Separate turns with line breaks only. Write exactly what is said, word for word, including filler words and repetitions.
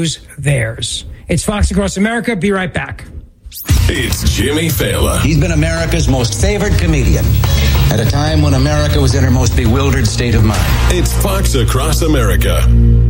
choose theirs. It's Fox Across America. Be right back.
It's Jimmy Fallon.
He's been America's most favored comedian at a time when America was in her most bewildered state of mind.
It's Fox Across America.